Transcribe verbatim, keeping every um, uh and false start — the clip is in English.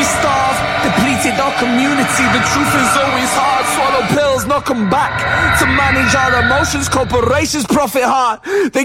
we starve, depleted our community. The truth is always hard. Swallow pills, knock 'em back. To manage our emotions, corporations profit hard. They